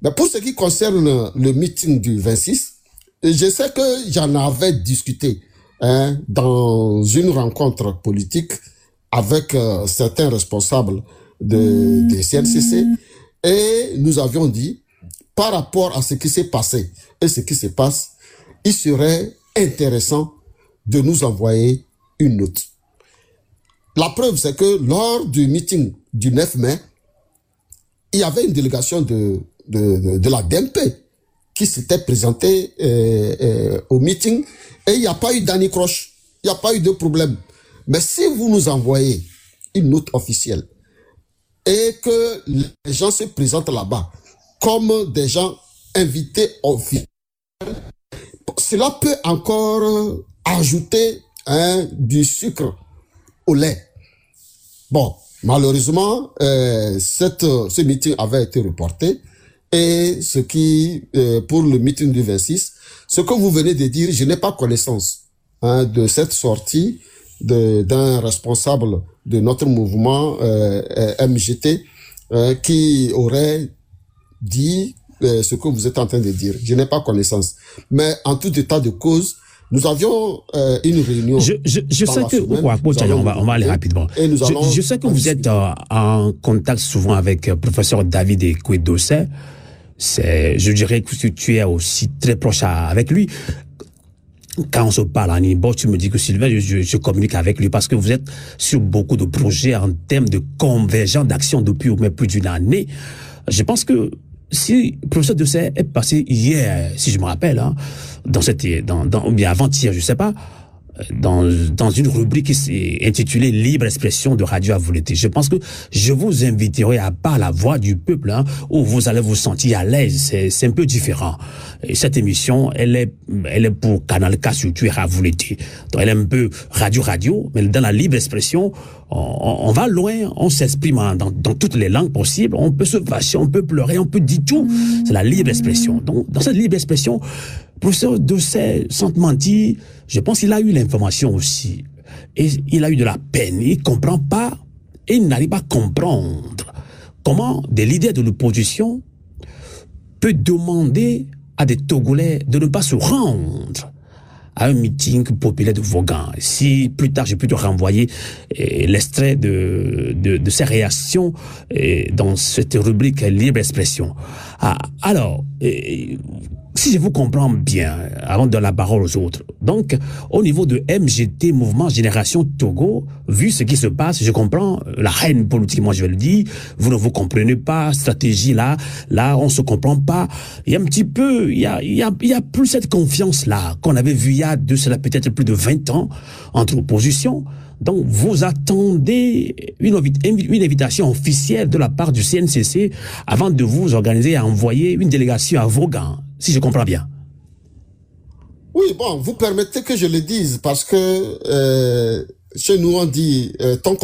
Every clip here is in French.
Mais pour ce qui concerne le meeting du 26, je sais que j'en avais discuté dans une rencontre politique avec certains responsables des CNCC, et nous avions dit, par rapport à ce qui s'est passé et ce qui se passe, il serait intéressant de nous envoyer une note. La preuve, c'est que lors du meeting du 9 mai, il y avait une délégation de la DMP qui s'était présentée au meeting, et il n'y a pas eu d'anicroche, il n'y a pas eu de problème. Mais si vous nous envoyez une note officielle et que les gens se présentent là-bas comme des gens invités officiels, cela peut encore ajouter du sucre au lait. Bon, malheureusement, ce meeting avait été reporté, et pour le meeting du 26, ce que vous venez de dire, je n'ai pas connaissance de cette sortie d'un responsable de notre mouvement MGT qui aurait dit ce que vous êtes en train de dire. Je n'ai pas connaissance. Mais en tout état de cause, nous avions une réunion. Je sais que on va aller rapidement. Je sais que vous êtes en contact souvent avec professeur David Ekwe-Dossé. Je dirais que tu es aussi très proche avec lui. Quand on se parle en inbox, tu me dis que Sylvain, je communique avec lui parce que vous êtes sur beaucoup de projets en termes de convergence d'action depuis au moins plus d'une année. Je pense que si le professeur Dossé est passé hier, si je me rappelle, ou bien avant-hier, je sais pas, dans une rubrique qui s'est intitulée Libre expression de Radio Avouleté. Je pense que je vous inviterai à part la voix du peuple, où vous allez vous sentir à l'aise. C'est un peu différent. Et cette émission, elle est pour Canal K surtout et Avouleté. Donc elle est un peu radio, mais dans la libre expression, on va loin, on s'exprime dans toutes les langues possibles, on peut se fâcher, on peut pleurer, on peut dire tout. C'est la libre expression. Donc dans cette libre expression, professeur Dossé, sans mentir, je pense qu'il a eu l'information aussi. Et il a eu de la peine. Il comprend pas, et il n'arrive pas à comprendre comment des leaders de l'opposition peuvent demander à des Togolais de ne pas se rendre à un meeting populaire de Vaughan. Si plus tard je peux te renvoyer l'extrait de ces réactions dans cette rubrique Libre Expression. Alors, si je vous comprends bien, avant de donner la parole aux autres, donc au niveau de MGT, Mouvement Génération Togo, vu ce qui se passe, je comprends la haine politique, moi je vais le dire, vous ne vous comprenez pas, stratégie là on se comprend pas, il y a un petit peu, il y a plus cette confiance là qu'on avait vu il y a de cela peut-être plus de 20 ans entre oppositions. Donc, vous attendez une invitation officielle de la part du CNCC avant de vous organiser et envoyer une délégation à Vaughan, si je comprends bien. Oui, bon, vous permettez que je le dise, parce que chez nous, on dit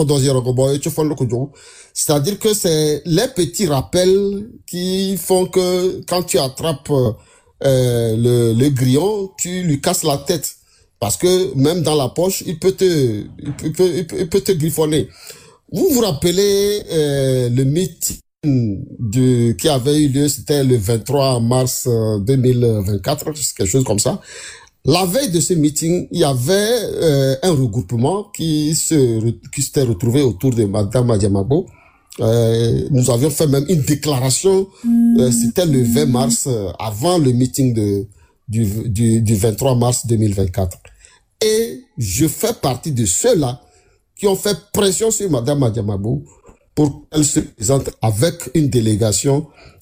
c'est-à-dire que c'est les petits rappels qui font que quand tu attrapes le grillon, tu lui casses la tête. Parce que même dans la poche, il peut te griffonner. Vous vous rappelez le meeting qui avait eu lieu, c'était le 23 mars 2024, quelque chose comme ça. La veille de ce meeting, il y avait un regroupement qui s'était retrouvé autour de Madame Madiamago. Nous avions fait même une déclaration, c'était le 20 mars, avant le meeting du 23 mars 2024. Et je fais partie de ceux-là qui ont fait pression sur Madame Madiamabou pour qu'elle se présente avec une délégation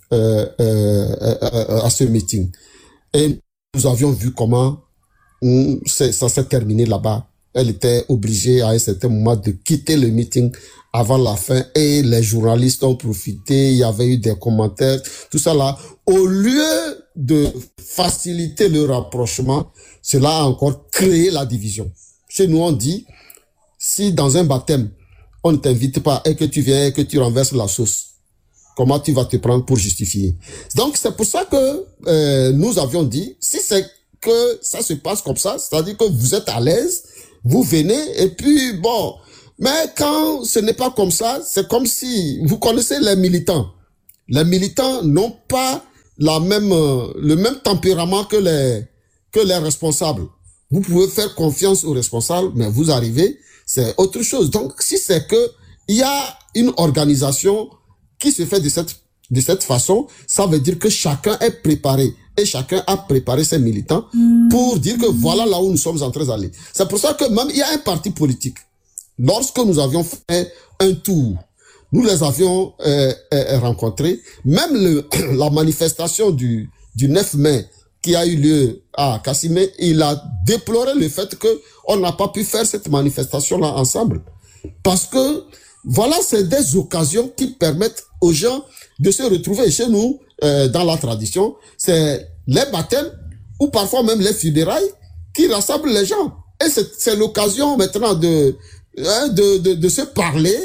à ce meeting. Et nous avions vu comment ça s'est terminé là-bas. Elle était obligée à un certain moment de quitter le meeting avant la fin, et les journalistes ont profité, il y avait eu des commentaires, tout ça là. Au lieu de faciliter le rapprochement, cela a encore créé la division. Chez nous, on dit, si dans un baptême, on ne t'invite pas et que tu viens et que tu renverses la sauce, comment tu vas te prendre pour justifier? Donc, c'est pour ça que nous avions dit, si c'est que ça se passe comme ça, c'est-à-dire que vous êtes à l'aise, vous venez, et puis bon, mais quand ce n'est pas comme ça, c'est comme si, vous connaissez les militants. Les militants n'ont pas le même tempérament que les responsables. Vous pouvez faire confiance aux responsables, mais vous arrivez, c'est autre chose. Donc, si c'est que il y a une organisation qui se fait de cette façon, ça veut dire que chacun est préparé et chacun a préparé ses militants pour dire que voilà là où nous sommes en train d'aller. C'est pour ça que même il y a un parti politique. Lorsque nous avions fait un tour, nous les avions rencontrés. Même la manifestation du 9 mai qui a eu lieu à Kassimé, il a déploré le fait que on n'a pas pu faire cette manifestation-là ensemble. Parce que, voilà, c'est des occasions qui permettent aux gens de se retrouver. Chez nous, dans la tradition, c'est les baptêmes ou parfois même les funérailles qui rassemblent les gens. Et c'est l'occasion maintenant de se parler,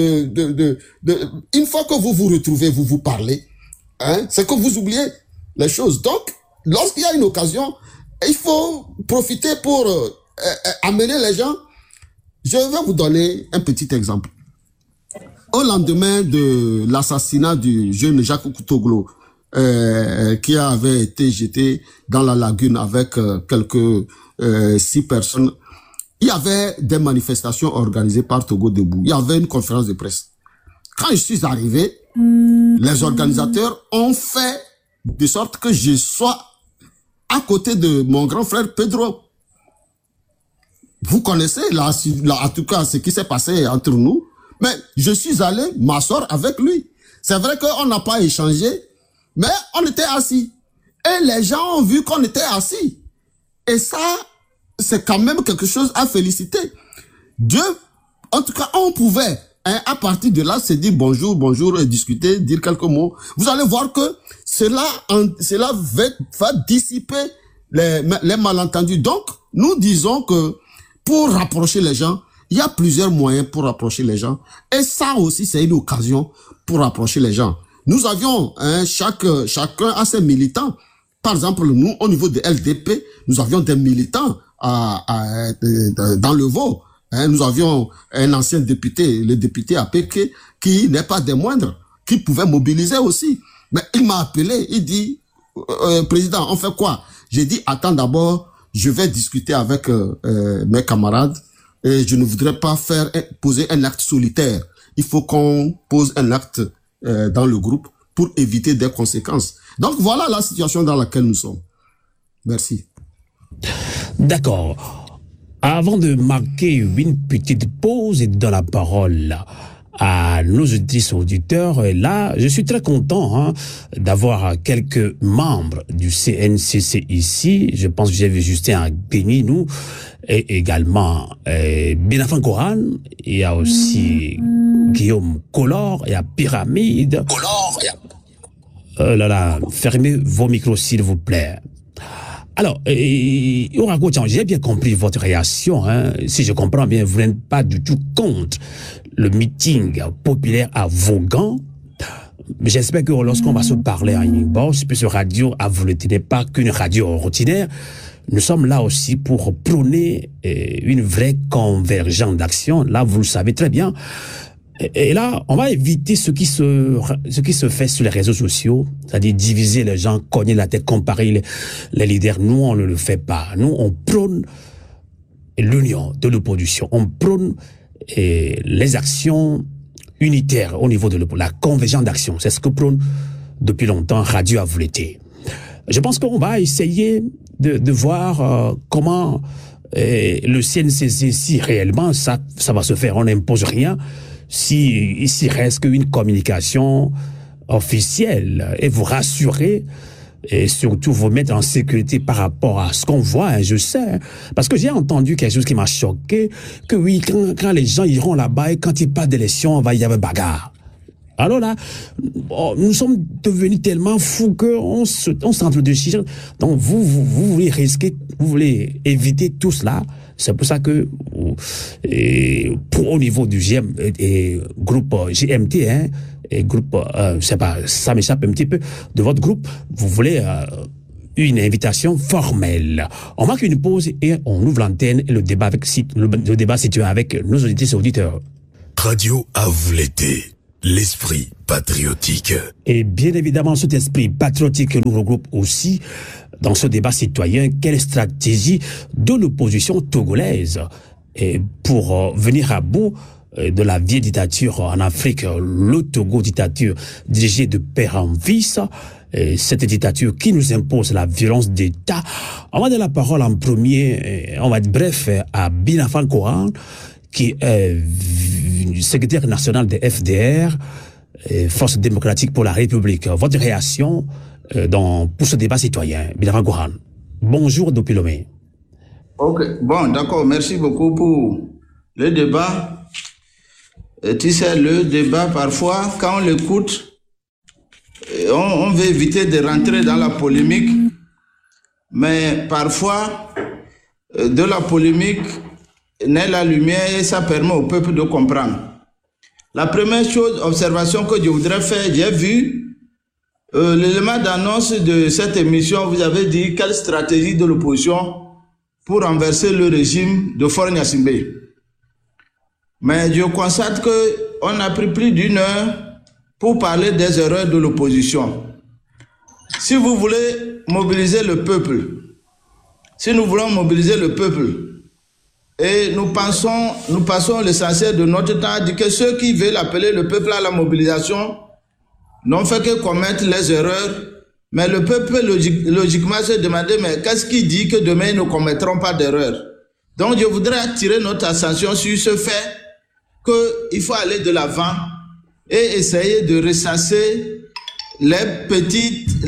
une fois que vous vous retrouvez, vous vous parlez, hein, c'est que vous oubliez les choses. Donc, lorsqu'il y a une occasion, il faut profiter pour amener les gens. Je vais vous donner un petit exemple. Au lendemain de l'assassinat du jeune Jacques Koutoglo, qui avait été jeté dans la lagune avec quelques 6 personnes, il y avait des manifestations organisées par Togo Debout. Il y avait une conférence de presse. Quand je suis arrivé, les organisateurs ont fait de sorte que je sois à côté de mon grand frère Pedro. Vous connaissez en tout cas ce qui s'est passé entre nous, mais je suis allé m'asseoir avec lui. C'est vrai qu'on n'a pas échangé, mais on était assis. Et les gens ont vu qu'on était assis. Et ça, c'est quand même quelque chose à féliciter. Dieu, en tout cas, on pouvait, hein, à partir de là, se dire bonjour, discuter, dire quelques mots. Vous allez voir que cela va dissiper les malentendus. Donc, nous disons que pour rapprocher les gens, il y a plusieurs moyens pour rapprocher les gens. Et ça aussi, c'est une occasion pour rapprocher les gens. Nous avions, hein, chacun a ses militants. Par exemple, nous, au niveau de LDP, nous avions des militants dans le Vaud. Hein, nous avions un ancien député, le député APK, qui n'est pas des moindres, qui pouvait mobiliser aussi. Mais il m'a appelé, il dit, président, on fait quoi? J'ai dit, attends d'abord, je vais discuter avec mes camarades et je ne voudrais pas poser un acte solitaire. Il faut qu'on pose un acte dans le groupe pour éviter des conséquences. Donc voilà la situation dans laquelle nous sommes. Merci. D'accord. Avant de marquer une petite pause et de donner la parole à nos auditeurs, et là, je suis très content d'avoir quelques membres du CNCC ici. Je pense que j'ai vu Justin Agbenienou et également Binafan Koran. Il y a aussi Guillaume Collor, il y a Pyramide. Fermez vos micros s'il vous plaît. Alors, j'ai bien compris votre réaction. Hein. Si je comprends bien, vous n'êtes pas du tout contre le meeting populaire à Vaughan. Mais j'espère que lorsqu'on va se parler en inbox, puisque radio à Vouleté n'est pas qu'une radio ordinaire, nous sommes là aussi pour prôner une vraie convergence d'action. Là, vous le savez très bien. Et là, on va éviter ce qui se fait sur les réseaux sociaux, c'est-à-dire diviser les gens, cogner la tête, comparer les leaders. Nous, on ne le fait pas. Nous, on prône l'union de l'opposition. On prône les actions unitaires au niveau de la convergence d'action. C'est ce que prône depuis longtemps Radio Avouleté. Je pense qu'on va essayer de voir comment le CNCC, si réellement ça va se faire, on n'impose rien. Si ici reste qu'une communication officielle et vous rassurer et surtout vous mettre en sécurité par rapport à ce qu'on voit, hein, je sais, parce que j'ai entendu quelque chose qui m'a choqué, que oui, quand les gens iront là-bas et quand il parle d'élection, il va y avoir bagarre. Alors là, nous sommes devenus tellement fous qu'on s'entre-déchire. Donc vous voulez risquer, vous voulez éviter tout cela. C'est pour ça que, au niveau du groupe GMT, hein, et groupe, ça m'échappe un petit peu, de votre groupe, vous voulez une invitation formelle. On marque une pause et on ouvre l'antenne et le débat situé avec nos auditeurs. Radio Avouleté. L'esprit patriotique. Et bien évidemment, cet esprit patriotique nous regroupe aussi dans ce débat citoyen. Quelle stratégie de l'opposition togolaise pour venir à bout de la vieille dictature en Afrique, le Togo, dictature dirigée de père en fils, cette dictature qui nous impose la violence d'État. On va donner la parole en premier, on va être bref, à Binafan Koran, qui est secrétaire national de FDR, Force démocratique pour la République. Votre réaction pour ce débat citoyen, Binafan Koran. Bonjour depuis Lomé. Ok, bon, d'accord, merci beaucoup pour le débat. Tu sais, le débat, parfois, quand on l'écoute, on veut éviter de rentrer dans la polémique, mais parfois, de la polémique naît la lumière et ça permet au peuple de comprendre. La première chose, observation que je voudrais faire, j'ai vu l'élément d'annonce de cette émission, vous avez dit quelle stratégie de l'opposition pour renverser le régime de Faure Gnassingbé. Mais je constate qu'on a pris plus d'une heure pour parler des erreurs de l'opposition. Si vous voulez mobiliser le peuple, si nous voulons mobiliser le peuple, et nous passons l'essentiel de notre temps à dire que ceux qui veulent appeler le peuple à la mobilisation n'ont fait que commettre les erreurs, mais le peuple peut logiquement se demander, mais qu'est-ce qui dit que demain ils ne commettront pas d'erreurs? Donc je voudrais attirer notre attention sur ce fait qu'il faut aller de l'avant et essayer de ressasser les petites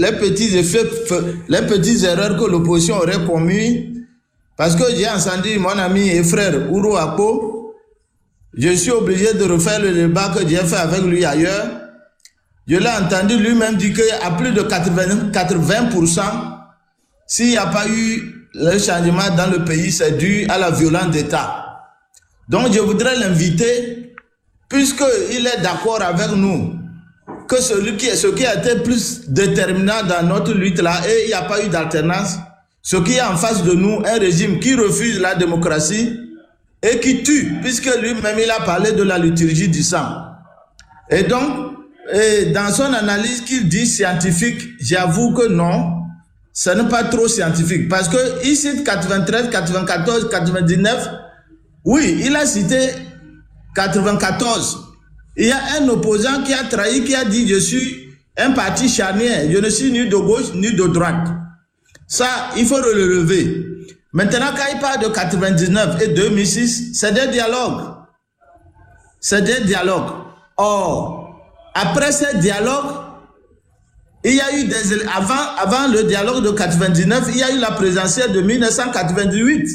erreurs que l'opposition aurait commises. Parce que j'ai entendu mon ami et frère Ouro Akpo, je suis obligé de refaire le débat que j'ai fait avec lui ailleurs. Je l'ai entendu lui-même dire qu'à plus de 80%, s'il n'y a pas eu le changement dans le pays, c'est dû à la violence d'État. Donc je voudrais l'inviter, puisqu'il est d'accord avec nous, que ce qui a été plus déterminant dans notre lutte là, et il n'y a pas eu d'alternance, ce qui est en face de nous, un régime qui refuse la démocratie et qui tue, puisque lui-même il a parlé de la liturgie du sang. Et donc, dans son analyse qu'il dit scientifique, j'avoue que non, ce n'est pas trop scientifique. Parce qu'il cite 93, 94, 99, oui, il a cité 94. Il y a un opposant qui a trahi, qui a dit je suis un parti charnière, je ne suis ni de gauche ni de droite. Ça, il faut le relever. Maintenant, quand il parle de 99 et 2006, c'est des dialogues. C'est des dialogues. Or, après ces dialogues, il y a eu avant le dialogue de 99, il y a eu la présidentielle de 1998.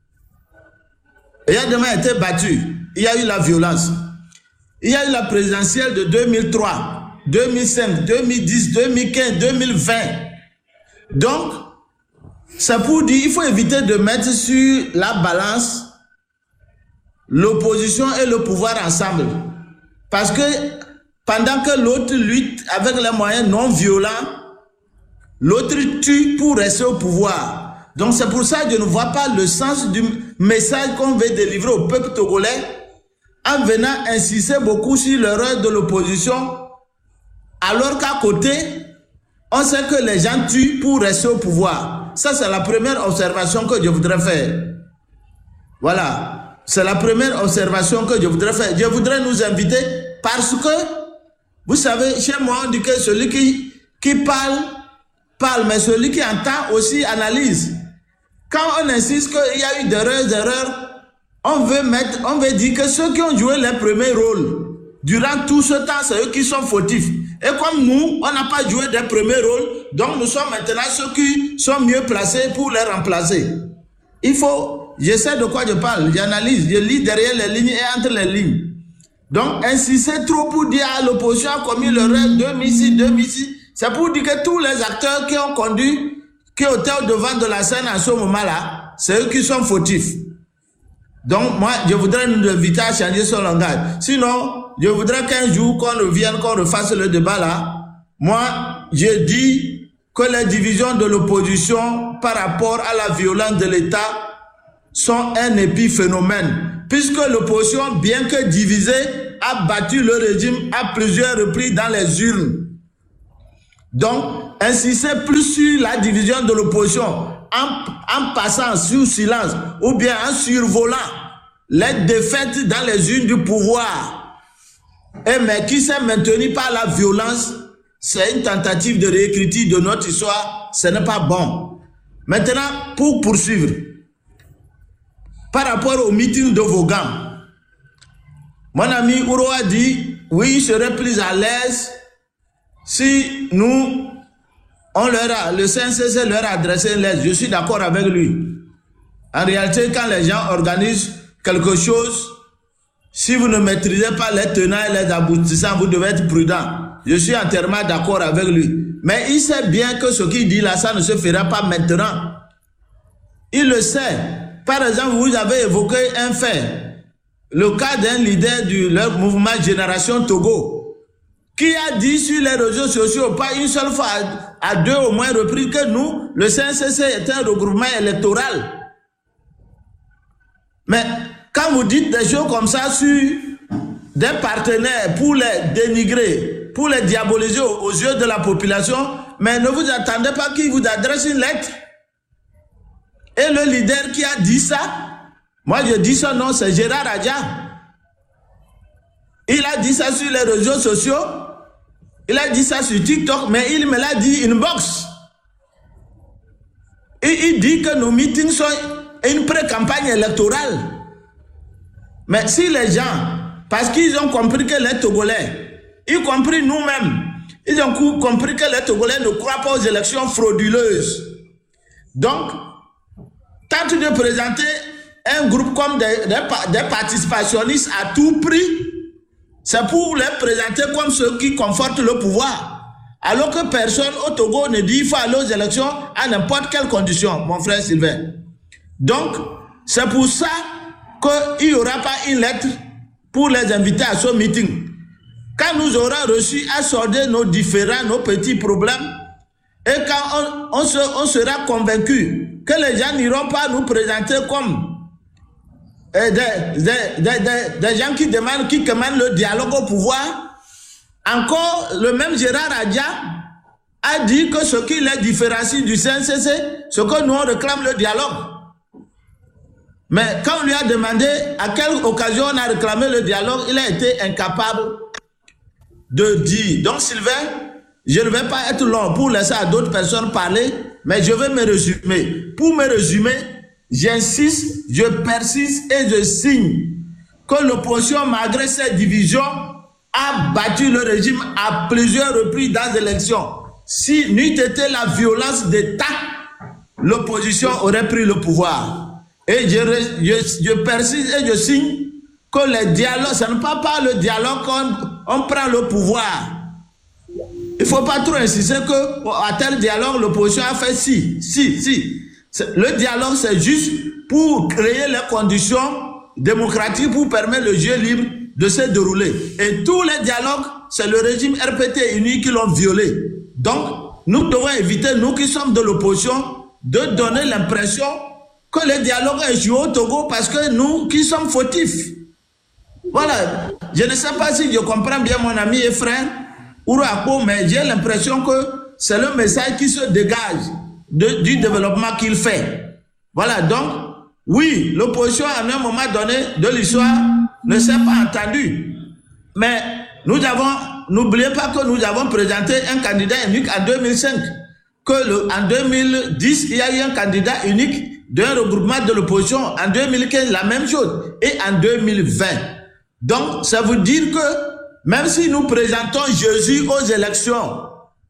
Il a demain été battu. Il y a eu la violence. Il y a eu la présidentielle de 2003, 2005, 2010, 2015, 2020. Donc, c'est pour dire qu'il faut éviter de mettre sur la balance l'opposition et le pouvoir ensemble. Parce que pendant que l'autre lutte avec les moyens non violents, l'autre tue pour rester au pouvoir. Donc c'est pour ça que je ne vois pas le sens du message qu'on veut délivrer au peuple togolais en venant insister beaucoup sur l'erreur de l'opposition, alors qu'à côté, on sait que les gens tuent pour rester au pouvoir. Ça, c'est la première observation que je voudrais faire. Voilà. C'est la première observation que je voudrais faire. Je voudrais nous inviter parce que, vous savez, chez moi, on dit que celui qui parle, mais celui qui entend aussi analyse. Quand on insiste qu'il y a eu des erreurs, on veut dire que ceux qui ont joué les premiers rôles durant tout ce temps, c'est eux qui sont fautifs. Et comme nous, on n'a pas joué des premiers rôles, donc nous sommes maintenant ceux qui sont mieux placés pour les remplacer. Il faut, je sais de quoi je parle, j'analyse, je lis derrière les lignes et entre les lignes. Donc, insister trop pour dire à l'opposition a commis l'erreur 2006, c'est pour dire que tous les acteurs qui ont conduit, qui étaient au devant de la scène à ce moment-là, c'est eux qui sont fautifs. Donc, moi, je voudrais nous inviter à changer son langage. Sinon, je voudrais qu'un jour, qu'on revienne, qu'on refasse le débat là. Moi, je dis que les divisions de l'opposition par rapport à la violence de l'État sont un épiphénomène. Puisque l'opposition, bien que divisée, a battu le régime à plusieurs reprises dans les urnes. Donc, insistez plus sur la division de l'opposition en passant sous silence ou bien en survolant les défaites dans les urnes du pouvoir. Mais qui s'est maintenu par la violence, c'est une tentative de réécriture de notre histoire. Ce n'est pas bon. Maintenant, pour poursuivre, par rapport au meeting de Vaughan, mon ami Ouro a dit, oui, il serait plus à l'aise si nous, le CNCC leur a adressé une lettre. Je suis d'accord avec lui. En réalité, quand les gens organisent quelque chose, si vous ne maîtrisez pas les tenants et les aboutissants, vous devez être prudent. Je suis entièrement d'accord avec lui. Mais il sait bien que ce qu'il dit là, ça ne se fera pas maintenant. Il le sait. Par exemple, vous avez évoqué un fait. Le cas d'un leader du leur mouvement Génération Togo, qui a dit sur les réseaux sociaux, pas une seule fois, à deux au moins reprises, que nous, le CNCC est un regroupement électoral. Mais quand vous dites des choses comme ça sur des partenaires pour les dénigrer, pour les diaboliser aux yeux de la population, mais ne vous attendez pas qu'il vous adresse une lettre. Et le leader qui a dit ça, moi je dis son nom, c'est Gérard Adja. Il a dit ça sur les réseaux sociaux, il a dit ça sur TikTok, mais il me l'a dit inbox. Et il dit que nos meetings sont une pré-campagne électorale. Mais si les gens, parce qu'ils ont compris que les Togolais, y compris nous-mêmes, ils ont compris que les Togolais ne croient pas aux élections frauduleuses. Donc, tentent de présenter un groupe comme des participationnistes à tout prix, c'est pour les présenter comme ceux qui confortent le pouvoir. Alors que personne au Togo ne dit qu'il faut aller aux élections à n'importe quelle condition, mon frère Sylvain. Donc, c'est pour ça qu'il n'y aura pas une lettre pour les inviter à ce meeting. Quand nous aurons reçu à sortir nos différents, nos petits problèmes, et quand on sera convaincu que les gens n'iront pas nous présenter comme des gens qui commandent le dialogue au pouvoir, encore le même Gérard Adja a dit que ce qui les différencie du CNCC, ce que nous on réclame le dialogue. Mais quand on lui a demandé à quelle occasion on a réclamé le dialogue, il a été incapable de dire. Donc Sylvain, je ne vais pas être long pour laisser à d'autres personnes parler, mais je vais me résumer. Pour me résumer, j'insiste, je persiste et je signe que l'opposition, malgré ses divisions, a battu le régime à plusieurs reprises dans les élections. Si n'eût été la violence d'État, l'opposition aurait pris le pouvoir. Et je persiste et je signe que les dialogues, ce n'est pas par le dialogue qu'on prend le pouvoir. Il ne faut pas trop insister qu'à tel dialogue, l'opposition a fait si. Le dialogue, c'est juste pour créer les conditions démocratiques pour permettre le jeu libre de se dérouler. Et tous les dialogues, c'est le régime RPT uni qui l'ont violé. Donc, nous devons éviter, nous qui sommes de l'opposition, de donner l'impression que le dialogue est joué au Togo parce que nous qui sommes fautifs. Voilà. Je ne sais pas si je comprends bien mon ami et frère Ouro Akpo, mais j'ai l'impression que c'est le message qui se dégage du développement qu'il fait. Voilà. Donc, oui, l'opposition à un moment donné de l'histoire ne s'est pas entendue. Mais n'oubliez pas que nous avons présenté un candidat unique en 2005. En 2010, il y a eu un candidat unique d'un regroupement de l'opposition. En 2015, la même chose. Et en 2020. Donc, ça veut dire que même si nous présentons Jésus aux élections,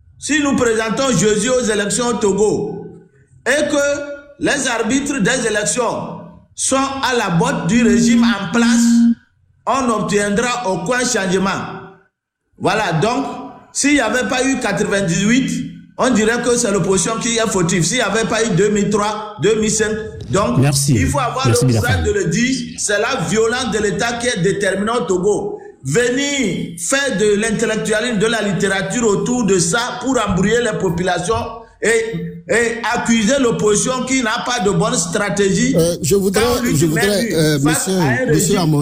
au Togo, et que les arbitres des élections sont à la botte du régime en place, on n'obtiendra aucun changement. Voilà, donc, s'il n'y avait pas eu 98, on dirait que c'est l'opposition qui est fautive. S'il n'y avait pas eu 2003, 2005, donc il faut avoir le courage de le dire, c'est la violence de l'État qui est déterminante au Togo. Venir faire de l'intellectualisme, de la littérature autour de ça pour embrouiller les populations, et accuser l'opposition qui n'a pas de bonne stratégie. Je voudrais, monsieur Amos,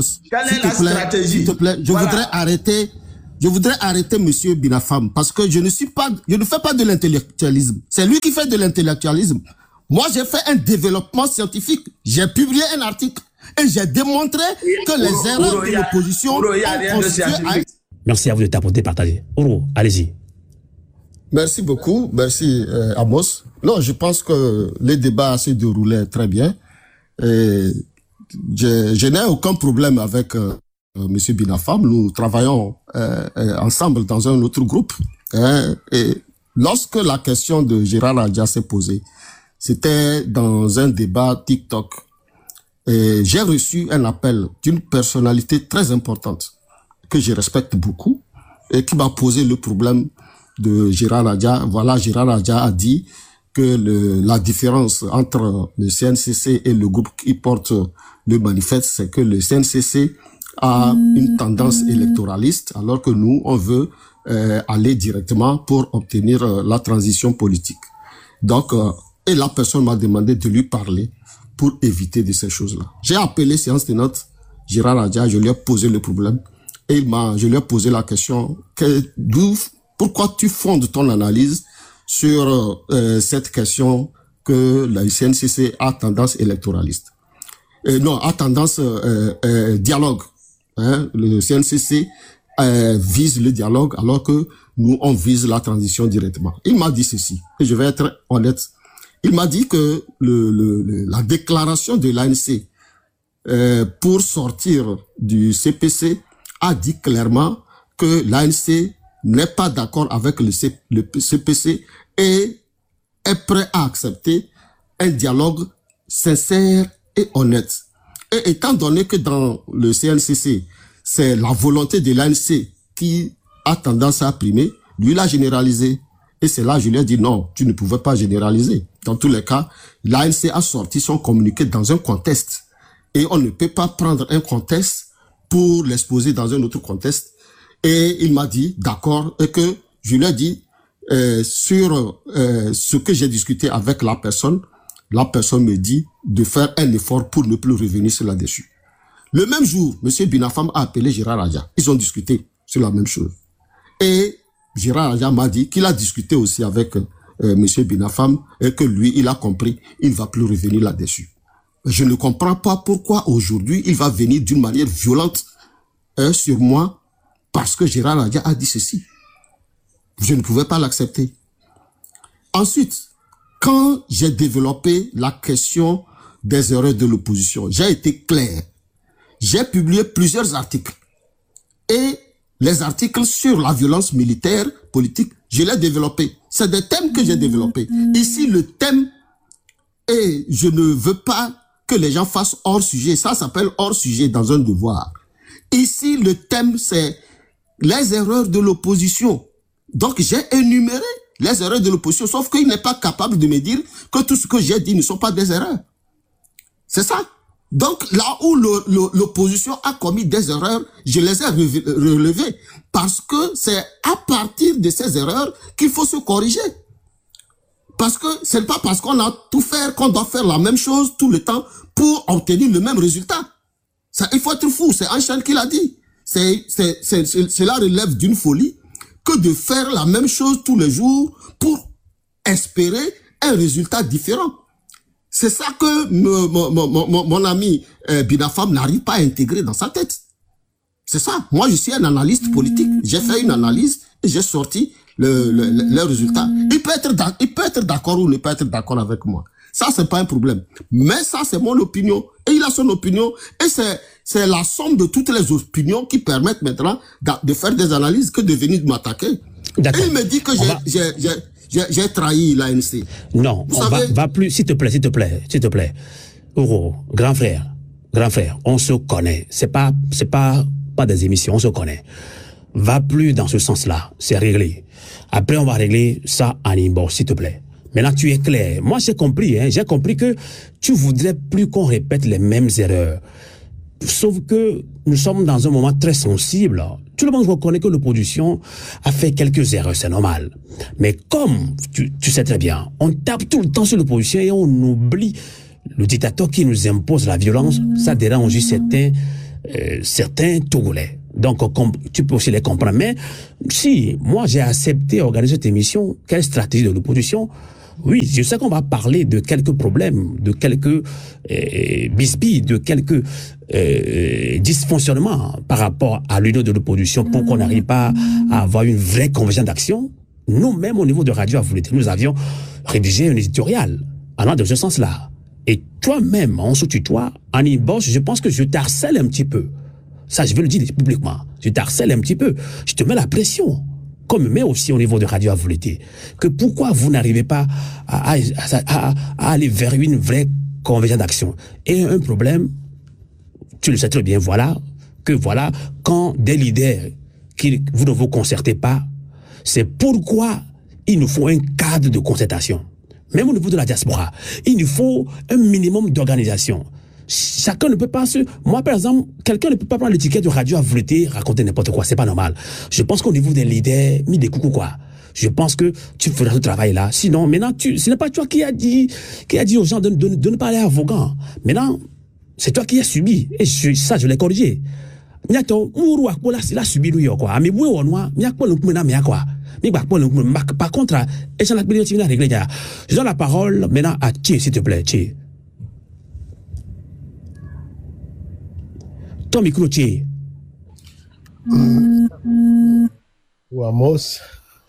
s'il te plaît, je voudrais arrêter monsieur Binafam, parce que je ne fais pas de l'intellectualisme. C'est lui qui fait de l'intellectualisme. Moi, j'ai fait un développement scientifique. J'ai publié un article et j'ai démontré que les erreurs de l'opposition ont constitué... Merci à vous de t'apporter, partager. Ouro, allez-y. Merci beaucoup. Merci, Amos. Non, je pense que les débats se déroulaient très bien. Et je n'ai aucun problème avec monsieur Binafam. Nous travaillons ensemble dans un autre groupe. Et lorsque la question de Gérard Adja s'est posée, c'était dans un débat TikTok. Et j'ai reçu un appel d'une personnalité très importante que je respecte beaucoup et qui m'a posé le problème de Gérard Adja. Voilà, Gérard Adja a dit que la différence entre le CNCC et le groupe qui porte le manifeste, c'est que le CNCC a une tendance électoraliste, alors que nous, on veut aller directement pour obtenir la transition politique. Donc, et la personne m'a demandé de lui parler pour éviter de ces choses-là. J'ai appelé séance de notes Gérard Adja, je lui ai posé le problème et je lui ai posé la question pourquoi tu fondes ton analyse sur cette question que la CNCC a tendance électoraliste. Non, a tendance dialogue. Le CNCC vise le dialogue alors que nous, on vise la transition directement. Il m'a dit ceci, et je vais être honnête. Il m'a dit que la déclaration de l'ANC pour sortir du CPC a dit clairement que l'ANC n'est pas d'accord avec le CPC et est prêt à accepter un dialogue sincère et honnête. Et étant donné que dans le CNCC, c'est la volonté de l'ANC qui a tendance à primer, lui l'a généralisé. Et c'est là, je lui ai dit non, tu ne pouvais pas généraliser. Dans tous les cas, l'ANC a sorti son communiqué dans un contexte. Et on ne peut pas prendre un contexte pour l'exposer dans un autre contexte. Et il m'a dit, d'accord, et que je lui ai dit, sur ce que j'ai discuté avec la personne me dit de faire un effort pour ne plus revenir sur là-dessus. Le même jour, M. Binafam a appelé Gérard Adja. Ils ont discuté sur la même chose. Et Gérard Adja m'a dit qu'il a discuté aussi avec M. Binafam et que lui, il a compris, il ne va plus revenir là-dessus. Je ne comprends pas pourquoi aujourd'hui, il va venir d'une manière violente sur moi parce que Gérard Adja a dit ceci. Je ne pouvais pas l'accepter. Ensuite, quand j'ai développé la question des erreurs de l'opposition, j'ai été clair. J'ai publié plusieurs articles. Et les articles sur la violence militaire, politique, je l'ai développé. C'est des thèmes que j'ai développés. Ici, le thème, et je ne veux pas que les gens fassent hors sujet. Ça s'appelle hors sujet dans un devoir. Ici, le thème, c'est les erreurs de l'opposition. Donc, j'ai énuméré les erreurs de l'opposition, sauf qu'il n'est pas capable de me dire que tout ce que j'ai dit ne sont pas des erreurs. C'est ça. Donc, là où l'opposition a commis des erreurs, je les ai relevées. Parce que c'est à partir de ces erreurs qu'il faut se corriger. Parce que c'est pas parce qu'on a tout fait qu'on doit faire la même chose tout le temps pour obtenir le même résultat. Ça, il faut être fou. C'est Einstein qui l'a dit. Cela relève d'une folie que de faire la même chose tous les jours pour espérer un résultat différent. C'est ça que mon ami Binafam n'arrive pas à intégrer dans sa tête. C'est ça. Moi, je suis un analyste politique. J'ai fait une analyse et j'ai sorti le résultat. Il peut être d'accord ou ne pas être d'accord avec moi. Ça, c'est pas un problème. Mais ça, c'est mon opinion. Et il a son opinion. Et c'est la somme de toutes les opinions qui permettent maintenant de faire des analyses que de venir m'attaquer. Et il me dit que j'ai trahi l'ANC. Non, va plus, s'il te plaît. Ouro, grand frère, on se connaît. C'est pas des émissions, on se connaît. Va plus dans ce sens-là, c'est réglé. Après, on va régler ça en inbox, s'il te plaît. Maintenant, tu es clair. Moi, j'ai compris que tu voudrais plus qu'on répète les mêmes erreurs. Sauf que nous sommes dans un moment très sensible. Tout le monde reconnaît que l'opposition a fait quelques erreurs, c'est normal. Mais comme tu sais très bien, on tape tout le temps sur l'opposition et on oublie le dictateur qui nous impose la violence. Ça dérange certains Togolais. Donc, tu peux aussi les comprendre. Mais si moi j'ai accepté organiser cette émission, quelle stratégie de l'opposition? Oui, je sais qu'on va parler de quelques problèmes, de quelques bisbilles, de quelques dysfonctionnements par rapport à l'union de l'opposition pour qu'on n'arrive pas à avoir une vraie convergence d'action. Nous-mêmes, au niveau de Radio Avoulété, nous avions rédigé un éditorial allant dans ce sens-là. Et toi-même, on se tutoie, en inbox, je pense que je t'harcèle un petit peu. Ça, je veux le dire publiquement. Je t'harcèle un petit peu. Je te mets la pression. Comme mais aussi au niveau de Radio Avoulété, que pourquoi vous n'arrivez pas à aller vers une vraie convergence d'action. Et un problème, tu le sais très bien, voilà, quand des leaders, vous ne vous concertez pas, c'est pourquoi il nous faut un cadre de concertation. Même au niveau de la diaspora, il nous faut un minimum d'organisation. Chacun ne peut pas Moi, par exemple, quelqu'un ne peut pas prendre l'étiquette de Radio Avoulété, raconter n'importe quoi. C'est pas normal. Je pense qu'au niveau des leaders, mis des coucous, quoi. Je pense que tu feras ce travail-là. Sinon, maintenant, ce n'est pas toi qui a dit aux gens de ne pas aller à Vaughan. Maintenant, c'est toi qui as subi. Et ça, je l'ai corrigé. Par contre, je donne la parole maintenant à Tché, s'il te plaît, Tché. Ton micro, Tché. Amos,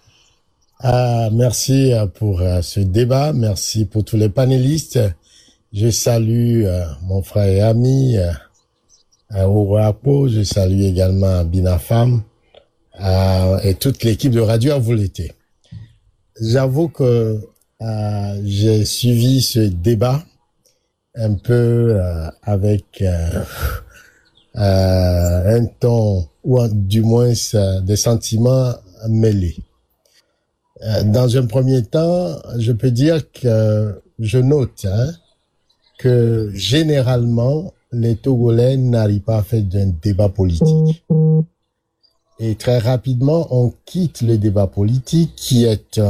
merci pour ce débat, merci pour tous les panélistes. Je salue mon frère et ami Ouapo, je salue également Binafam et toute l'équipe de Radio Avoulété. J'avoue que j'ai suivi ce débat un peu avec un ton ou du moins des sentiments mêlés. Dans un premier temps, je peux dire que je note que généralement les Togolais n'arrivent pas à faire d'un débat politique. Et très rapidement, on quitte le débat politique qui est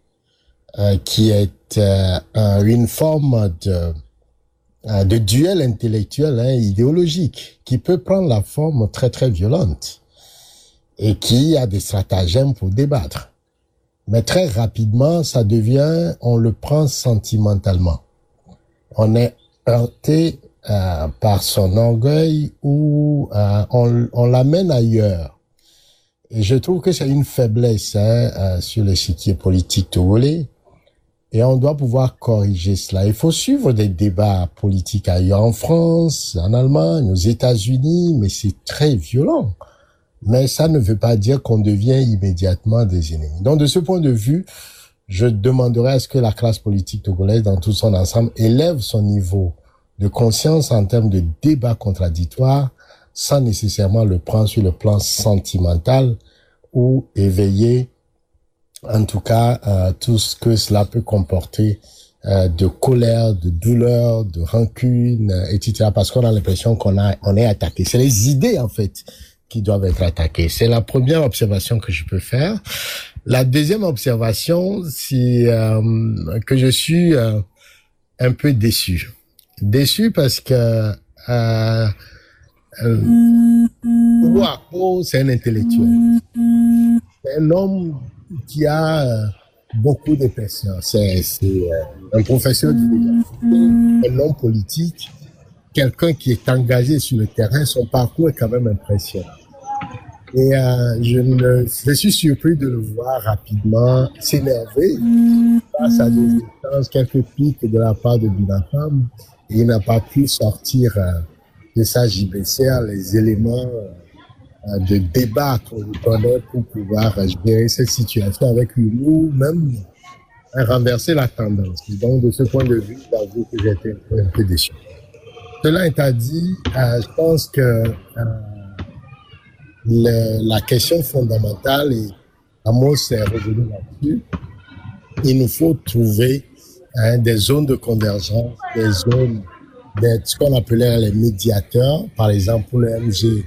une forme de duel intellectuel, idéologique, qui peut prendre la forme très très violente et qui a des stratagèmes pour débattre. Mais très rapidement, ça devient, on le prend sentimentalement. On est heurté par son orgueil ou on l'amène ailleurs. Et je trouve que c'est une faiblesse sur l'échiquier politique togolais. Et on doit pouvoir corriger cela. Il faut suivre des débats politiques ailleurs, en France, en Allemagne, aux États-Unis, mais c'est très violent. Mais ça ne veut pas dire qu'on devient immédiatement des ennemis. Donc, de ce point de vue, je demanderais à ce que la classe politique togolaise, dans tout son ensemble, élève son niveau de conscience en termes de débat contradictoire, sans nécessairement le prendre sur le plan sentimental ou éveiller en tout cas, tout ce que cela peut comporter de colère, de douleur, de rancune, etc. Parce qu'on a l'impression qu'on est attaqué. C'est les idées, en fait, qui doivent être attaquées. C'est la première observation que je peux faire. La deuxième observation, c'est que je suis un peu déçu. Déçu parce que Ouapo, c'est un intellectuel. C'est un homme qui a beaucoup de patience. C'est un professeur d'université, un homme politique, quelqu'un qui est engagé sur le terrain. Son parcours est quand même impressionnant. Et je suis surpris de le voir rapidement s'énerver face à des instances, quelques piques de la part de Binafam. Il n'a pas pu sortir de sa JBCR les éléments de débat qu'on connaît pour pouvoir gérer cette situation avec humour, même renverser la tendance. Donc, de ce point de vue, j'avoue que j'étais un peu déçu. Cela étant dit, je pense que la question fondamentale, et Amos est revenu là-dessus, il nous faut trouver des zones de convergence, des zones d'être ce qu'on appelait les médiateurs, par exemple pour le MG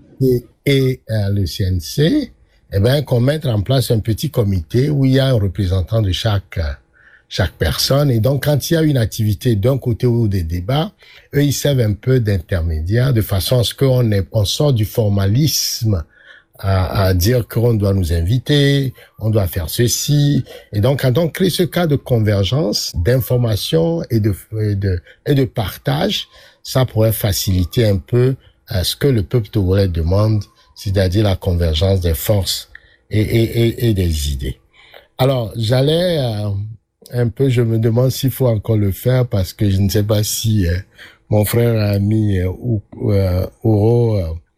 et le CNC, eh ben, qu'on mette en place un petit comité où il y a un représentant de chaque personne. Et donc, quand il y a une activité d'un côté ou des débats, eux, ils servent un peu d'intermédiaire de façon à ce qu'on sort du formalisme à dire qu'on doit nous inviter, on doit faire ceci. Et donc, quand on crée ce cas de convergence, d'information et de partage, ça pourrait faciliter un peu ce que le peuple togolais demande, c'est-à-dire la convergence des forces et des idées. Alors, j'allais un peu, je me demande s'il faut encore le faire parce que je ne sais pas si mon frère ami Ouro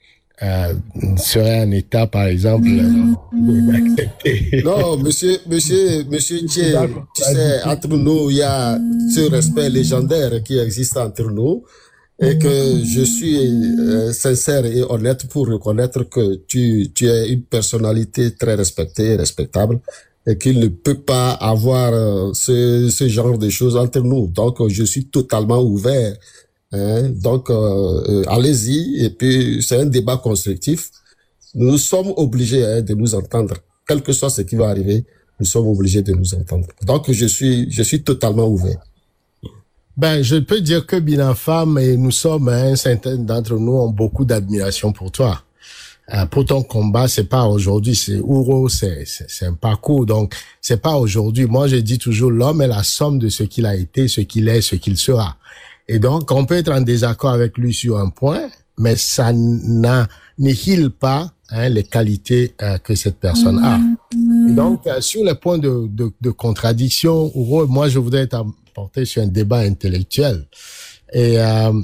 serait en état, par exemple, d'accepter. Non, monsieur Thier, tu sais, entre nous, il y a ce respect légendaire qui existe entre nous et que je suis sincère et honnête pour reconnaître que tu es une personnalité très respectée et respectable et qu'il ne peut pas avoir ce genre de choses entre nous. Donc, je suis totalement ouvert. Donc, allez-y. Et puis, c'est un débat constructif. Nous sommes obligés de nous entendre. Quel que soit ce qui va arriver, nous sommes obligés de nous entendre. Donc, je suis totalement ouvert. Ben, je peux dire que Binafam et nous sommes, certains d'entre nous ont beaucoup d'admiration pour toi. Pour ton combat, c'est pas aujourd'hui, c'est Ouro, c'est un parcours, donc c'est pas aujourd'hui. Moi, je dis toujours, l'homme est la somme de ce qu'il a été, ce qu'il est, ce qu'il sera. Et donc, on peut être en désaccord avec lui sur un point, mais ça n'annihile pas les qualités que cette personne a. Et donc, sur les points de contradiction, Ouro, moi, je voudrais être porté sur un débat intellectuel. Et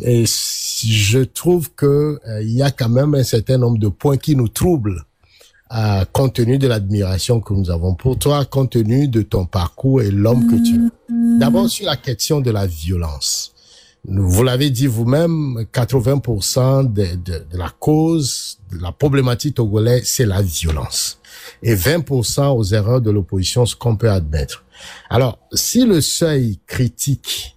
je trouve que il y a quand même un certain nombre de points qui nous troublent, compte tenu de l'admiration que nous avons pour toi, compte tenu de ton parcours et l'homme que tu es. D'abord, sur la question de la violence. Vous l'avez dit vous-même, 80% de la cause, de la problématique togolaise, c'est la violence. Et 20% aux erreurs de l'opposition, ce qu'on peut admettre. Alors, si le seuil critique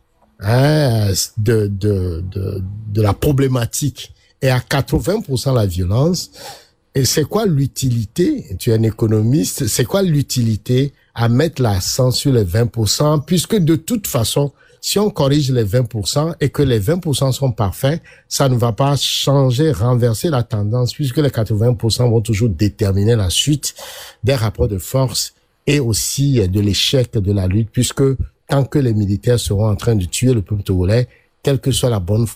de la problématique est à 80% la violence, et c'est quoi l'utilité, tu es un économiste, c'est quoi l'utilité à mettre l'accent sur les 20%, puisque de toute façon, si on corrige les 20% et que les 20% sont parfaits, ça ne va pas changer, renverser la tendance, puisque les 80% vont toujours déterminer la suite des rapports de force et aussi de l'échec de la lutte, puisque tant que les militaires seront en train de tuer le peuple togolais, quel que soit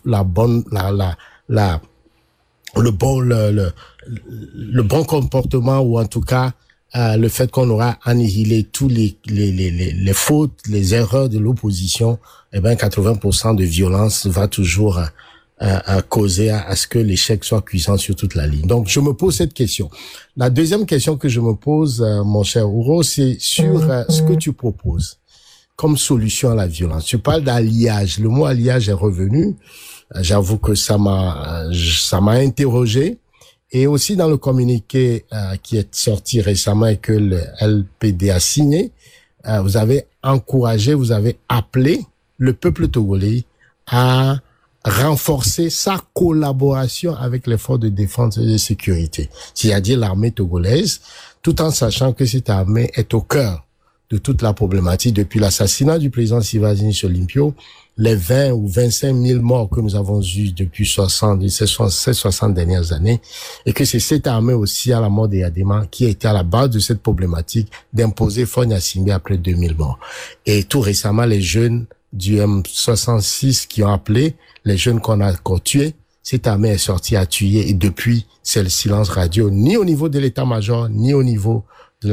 le bon comportement, ou en tout cas le fait qu'on aura annihilé tous les fautes, les erreurs de l'opposition, eh ben 80% de violence va toujours causer à ce que l'échec soit cuisant sur toute la ligne. Donc je me pose cette question. La deuxième question que je me pose, mon cher Ouro, c'est sur ce que tu proposes comme solution à la violence. Tu parles d'alliage. Le mot alliage est revenu. J'avoue que ça m'a interrogé. Et aussi dans le communiqué qui est sorti récemment et que le LPD a signé, vous avez encouragé, vous avez appelé le peuple togolais à renforcer sa collaboration avec les forces de défense et de sécurité, c'est-à-dire l'armée togolaise, tout en sachant que cette armée est au cœur de toute la problématique depuis l'assassinat du président Sylvanus Olympio, les 20 ou 25 000 morts que nous avons eus depuis 60 dernières années, et que c'est cette armée aussi, à la mort des Yadema, qui a été à la base de cette problématique d'imposer Fonya Simbe après 2000 morts. Et tout récemment, les jeunes du M66 qui ont appelé, les jeunes qu'on a tués, cette armée est sortie à tuer, et depuis, c'est le silence radio, ni au niveau de l'état-major, ni au niveau de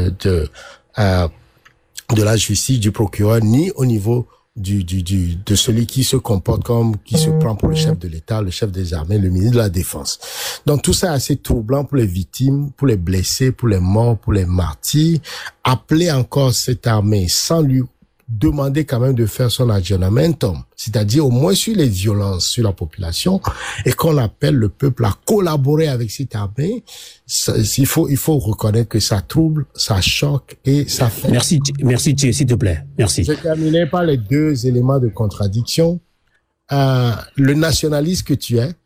la justice, du procureur, ni au niveau de celui qui se comporte qui se prend pour le chef de l'État, le chef des armées, le ministre de la Défense. Donc tout ça est assez troublant pour les victimes, pour les blessés, pour les morts, pour les martyrs. Appeler encore cette armée sans lui demander quand même de faire son aggiornamentum, c'est-à-dire au moins sur les violences sur la population, et qu'on appelle le peuple à collaborer avec cette armée. Il faut reconnaître que ça trouble, ça choque et ça fait... Merci, s'il te plaît. Merci. Je terminais par les deux éléments de contradiction. le nationaliste que tu es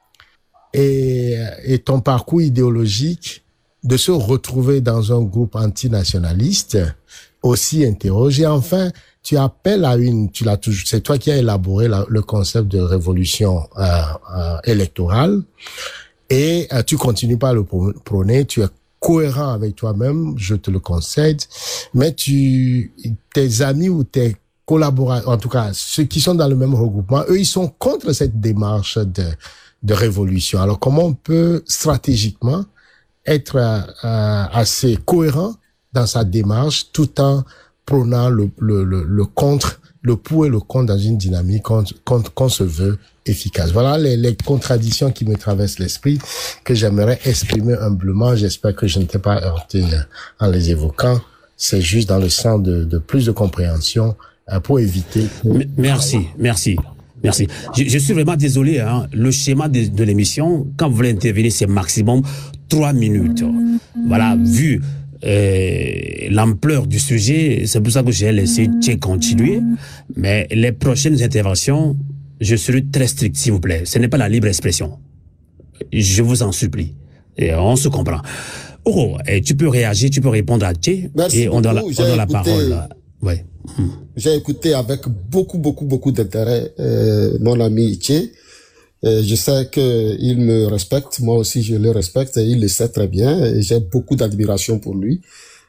et ton parcours idéologique, de se retrouver dans un groupe antinationaliste aussi interrogé. Enfin, tu appelles à c'est toi qui as élaboré le concept de révolution électorale et tu continues pas à le prôner, tu es cohérent avec toi-même, je te le concède, mais tes amis ou tes collaborateurs, en tout cas ceux qui sont dans le même regroupement, eux ils sont contre cette démarche de révolution. Alors comment on peut stratégiquement être assez cohérent dans sa démarche tout en prônant le contre, le pour et le contre dans une dynamique qu'on se veut efficace. Voilà les contradictions qui me traversent l'esprit que j'aimerais exprimer humblement. J'espère que je ne t'ai pas heurté en les évoquant. C'est juste dans le sens de plus de compréhension pour éviter... Merci. Je suis vraiment désolé. Le schéma de l'émission, quand vous voulez intervenir, c'est maximum 3 minutes. Voilà, vu l'ampleur du sujet, c'est pour ça que j'ai laissé continuer. Mais les prochaines interventions, je serai très strict, s'il vous plaît. Ce n'est pas la libre expression. Je vous en supplie. Et on se comprend. Tu peux réagir, tu peux répondre à Tché. Merci et on donne la parole. Ouais. J'ai écouté avec beaucoup d'intérêt mon ami Tché. Je sais qu'il me respecte, moi aussi je le respecte et il le sait très bien et j'ai beaucoup d'admiration pour lui.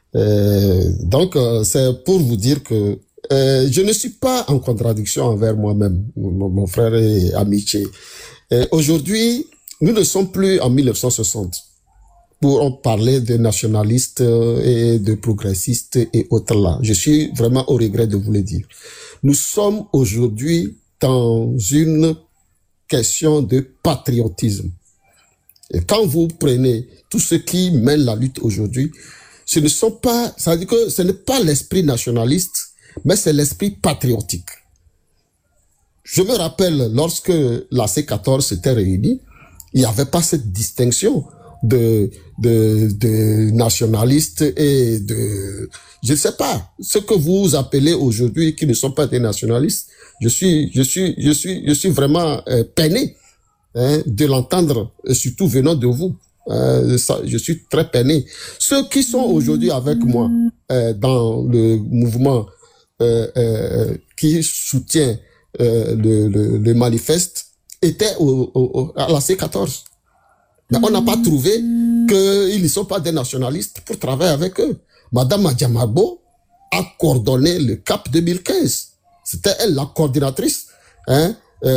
Donc c'est pour vous dire que je ne suis pas en contradiction envers moi-même, mon frère et ami Tché. Aujourd'hui, nous ne sommes plus en 1960 pour parler de nationalistes et de progressistes et autres là. Je suis vraiment au regret de vous le dire. Nous sommes aujourd'hui dans une question de patriotisme. Et quand vous prenez tous ceux qui mènent la lutte aujourd'hui, ça veut dire que ce n'est pas l'esprit nationaliste, mais c'est l'esprit patriotique. Je me rappelle lorsque la C14 s'était réunie, il n'y avait pas cette distinction de nationalistes et de, je ne sais pas, ce que vous appelez aujourd'hui qui ne sont pas des nationalistes. Je suis vraiment peiné de l'entendre, surtout venant de vous. Je suis très peiné. Ceux qui sont aujourd'hui avec moi dans le mouvement qui soutient le manifeste étaient à la C14. Mais on n'a pas trouvé qu'ils ne sont pas des nationalistes pour travailler avec eux. Madame Adjamabo a coordonné le CAP 2015. C'était elle la coordinatrice, elle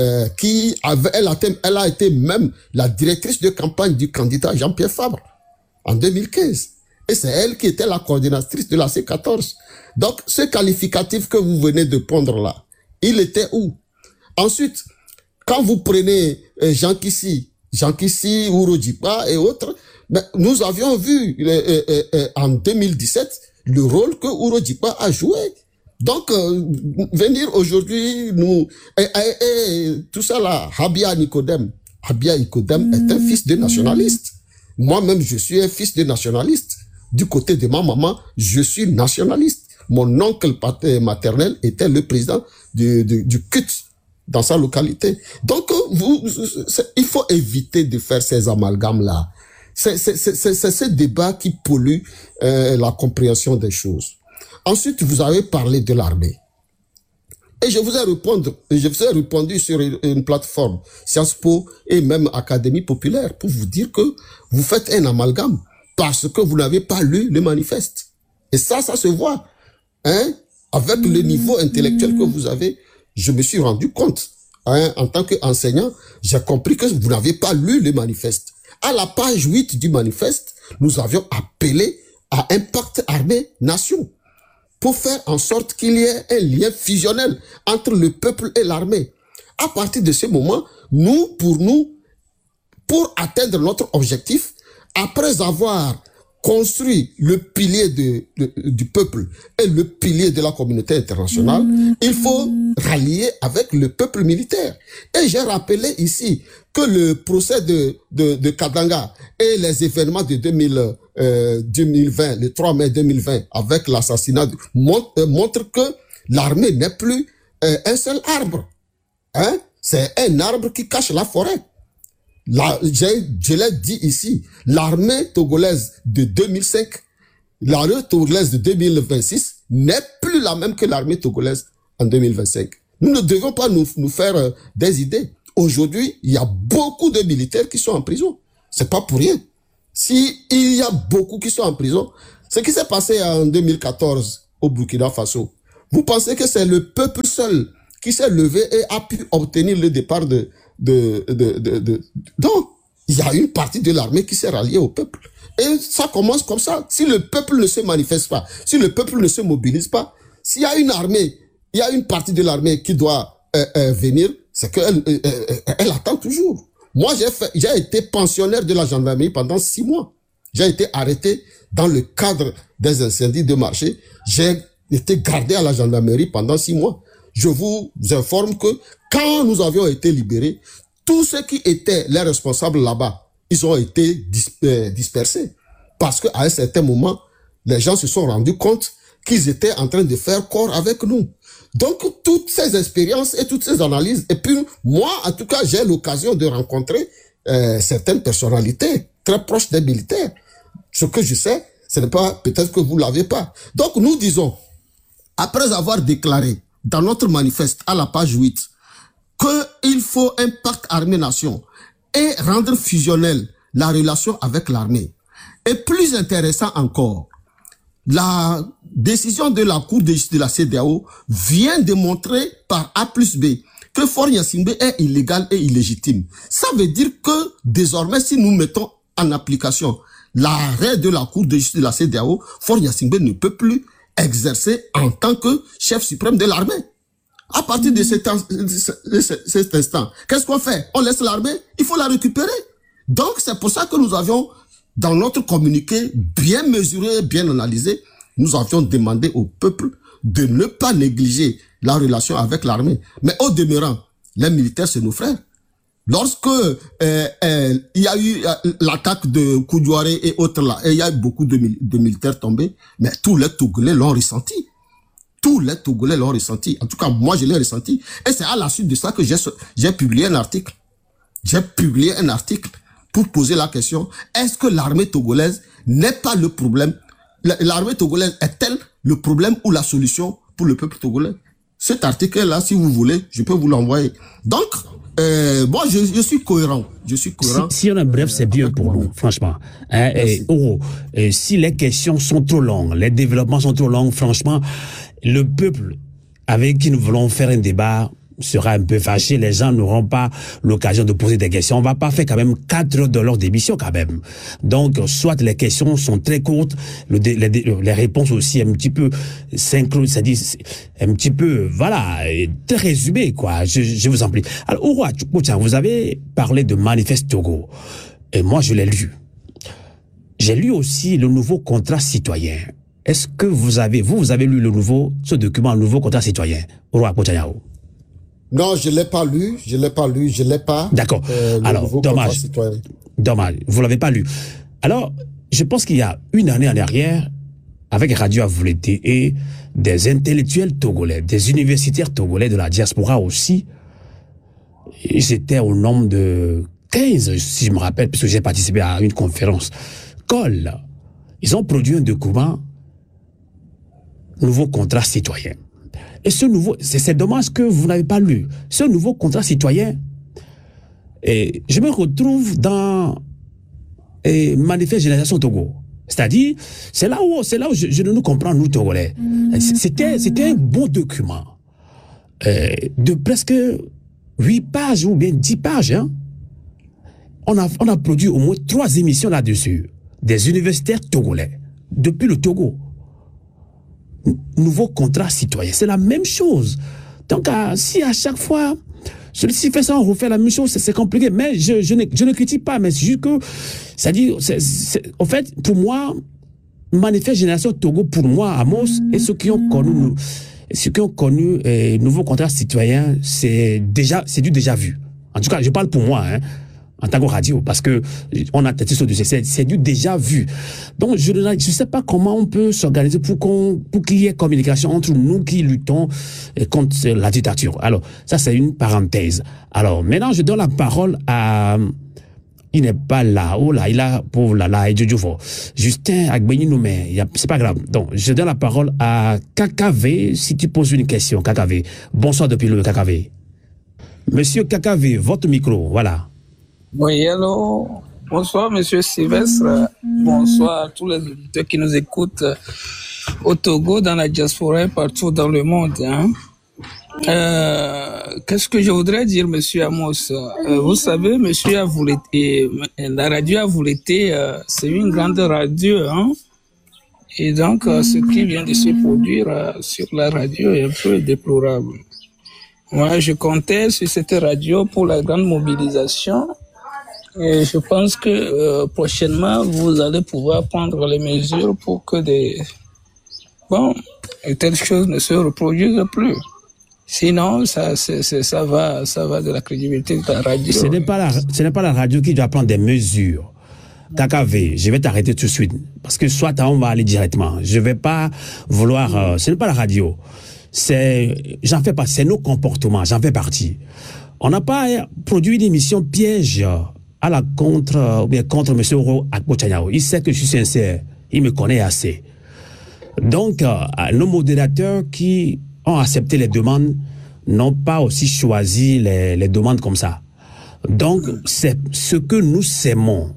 a été même la directrice de campagne du candidat Jean-Pierre Fabre en 2015. Et c'est elle qui était la coordinatrice de la C14. Donc, ce qualificatif que vous venez de prendre là, il était où? Ensuite, quand vous prenez Jean Kissi, Ouro Djipa et autres, mais nous avions vu en 2017 le rôle que Ouro Djipa a joué. Donc, venir aujourd'hui, tout ça là, Habia Nicodème est un fils de nationaliste. Moi-même, je suis un fils de nationaliste. Du côté de ma maman, je suis nationaliste. Mon oncle maternel était le président du CUT dans sa localité. Donc, il faut éviter de faire ces amalgames-là. C'est ce débat qui pollue la compréhension des choses. Ensuite, vous avez parlé de l'armée. Et je vous ai répondu sur une plateforme, Sciences Po et même Académie Populaire, pour vous dire que vous faites un amalgame parce que vous n'avez pas lu le manifeste. Et ça se voit. Avec le niveau intellectuel que vous avez, je me suis rendu compte. En tant qu'enseignant, j'ai compris que vous n'avez pas lu le manifeste. À la page 8 du manifeste, nous avions appelé à un pacte armée-nation pour faire en sorte qu'il y ait un lien fusionnel entre le peuple et l'armée. À partir de ce moment, pour atteindre notre objectif, après avoir construit le pilier du peuple et le pilier de la communauté internationale, il faut rallier avec le peuple militaire. Et j'ai rappelé ici que le procès de Kadanga et les événements de 2020, le 3 mai 2020, avec l'assassinat, montrent que l'armée n'est plus un seul arbre. C'est un arbre qui cache la forêt. Je l'ai dit ici, l'armée togolaise de 2005, l'armée togolaise de 2026 n'est plus la même que l'armée togolaise en 2025. Nous ne devons pas nous faire des idées. Aujourd'hui, il y a beaucoup de militaires qui sont en prison. C'est pas pour rien. Si il y a beaucoup qui sont en prison, ce qui s'est passé en 2014 au Burkina Faso, vous pensez que c'est le peuple seul qui s'est levé et a pu obtenir le départ Donc, il y a une partie de l'armée qui s'est ralliée au peuple. Et ça commence comme ça. Si le peuple ne se manifeste pas, si le peuple ne se mobilise pas, s'il y a une armée, il y a une partie de l'armée qui doit venir, c'est qu'elle elle attend toujours. Moi, j'ai été pensionnaire de la gendarmerie pendant 6 mois. J'ai été arrêté dans le cadre des incendies de marché. J'ai été gardé à la gendarmerie pendant 6 mois. Je vous informe que quand nous avions été libérés, tous ceux qui étaient les responsables là-bas, ils ont été dispersés. Parce qu'à un certain moment, les gens se sont rendus compte qu'ils étaient en train de faire corps avec nous. Donc, toutes ces expériences et toutes ces analyses, et puis moi, en tout cas, j'ai l'occasion de rencontrer certaines personnalités très proches des militaires. Ce que je sais, ce n'est pas, peut-être que vous l'avez pas. Donc, nous disons, après avoir déclaré dans notre manifeste à la page 8 qu'il faut un pacte armée-nation et rendre fusionnelle la relation avec l'armée. Et plus intéressant encore, la décision de la Cour de justice de la CEDEAO vient démontrer par A plus B que Faure Gnassingbé est illégal et illégitime. Ça veut dire que désormais, si nous mettons en application l'arrêt de la Cour de justice de la CEDEAO, Faure Gnassingbé ne peut plus exercer en tant que chef suprême de l'armée. À partir de cet instant, qu'est-ce qu'on fait? On laisse l'armée, il faut la récupérer. Donc, c'est pour ça que nous avions, dans notre communiqué bien mesuré, bien analysé, nous avions demandé au peuple de ne pas négliger la relation avec l'armée. Mais au demeurant, les militaires, c'est nos frères. Lorsque il y a eu l'attaque de Koudouaré et autres là, et il y a eu beaucoup de militaires tombés, mais tous les Togolais l'ont ressenti. Tous les Togolais l'ont ressenti. En tout cas, moi, je l'ai ressenti. Et c'est à la suite de ça que j'ai publié un article. J'ai publié un article pour poser la question, est-ce que l'armée togolaise n'est pas le problème? L'armée togolaise est-elle le problème ou la solution pour le peuple togolais? Cet article-là, si vous voulez, je peux vous l'envoyer. Donc, moi, je suis cohérent. Je suis cohérent. Si on est bref, c'est bien pour nous, franchement. Si les questions sont trop longues, les développements sont trop longs, franchement, le peuple avec qui nous voulons faire un débat sera un peu fâché, les gens n'auront pas l'occasion de poser des questions. On va pas faire quand même 4 heures de leur d'émission quand même. Donc, soit les questions sont très courtes, les réponses aussi un petit peu synchro, c'est-à-dire un petit peu, voilà, très résumé, quoi. Je vous en prie. Alors, Oroua Tchoukoutian, vous avez parlé de Manifeste Togo. Et moi, je l'ai lu. J'ai lu aussi le nouveau contrat citoyen. Est-ce que vous avez lu ce document, le nouveau contrat citoyen? Oroua Tchoukoutian. Non, je l'ai pas lu. D'accord. Alors, dommage. Vous l'avez pas lu. Alors, je pense qu'il y a une année en arrière, avec Radio Avoulété et des intellectuels togolais, des universitaires togolais de la diaspora aussi, ils étaient au nombre de 15, si je me rappelle, puisque j'ai participé à une conférence. Ils ont produit un document, nouveau contrat citoyen. Et ce nouveau, c'est dommage que vous n'avez pas lu. Ce nouveau contrat citoyen, et je me retrouve dans Manifeste Génération Togo. C'est-à-dire, c'est là où je ne nous comprends, nous, Togolais. C'était un bon document. De presque 8 pages ou bien 10 pages. Hein. On a produit au moins 3 émissions là-dessus. Des universitaires togolais. Depuis le Togo. Nouveau contrat citoyen, c'est la même chose. Donc, si à chaque fois, celui-ci fait ça, on refait la même chose, c'est compliqué. Mais je ne critique pas, mais c'est juste que, c'est-à-dire, en fait, pour moi, Manifeste Génération Togo, pour moi, Amos, et ceux qui ont connu nouveau contrat citoyen, c'est du déjà vu. En tout cas, je parle pour moi, hein. en tant que radio, parce que on a testé ce dossier, c'est du déjà vu. Donc, je ne sais pas comment on peut s'organiser pour qu'il y ait communication entre nous qui luttons contre la dictature. Alors, ça, c'est une parenthèse. Alors, maintenant, je donne la parole à... Il n'est pas là. Oh là, il a pour là et Djoudjoufo. Justin Agbeni Noumé, c'est pas grave. Donc, je donne la parole à KKV, si tu poses une question, KKV. Bonsoir depuis le KKV. Monsieur KKV, votre micro, voilà. Oui, hello. Bonsoir, monsieur Sylvestre. Bonsoir à tous les auditeurs qui nous écoutent au Togo, dans la diaspora et partout dans le monde. Hein. Qu'est-ce que je voudrais dire, monsieur Amos? Vous savez, monsieur Avouleté, la radio Avouleté, c'est une grande radio, hein. Et donc, ce qui vient de se produire sur la radio est un peu déplorable. Moi, je comptais sur cette radio pour la grande mobilisation. Et je pense que prochainement, vous allez pouvoir prendre les mesures pour que telles choses ne se reproduisent plus. Sinon, ça va de la crédibilité de la radio. Ce n'est pas la radio qui doit prendre des mesures. KKV, je vais t'arrêter tout de suite. Parce que soit on va aller directement. Je vais pas vouloir, ce n'est pas la radio. J'en fais pas, c'est nos comportements, j'en fais partie. On n'a pas produit une émission piège contre M. Oro Akpo-Tchaniao. Il sait que je suis sincère. Il me connaît assez. Donc, nos modérateurs qui ont accepté les demandes n'ont pas aussi choisi les demandes comme ça. Donc, c'est ce que nous s'aimons.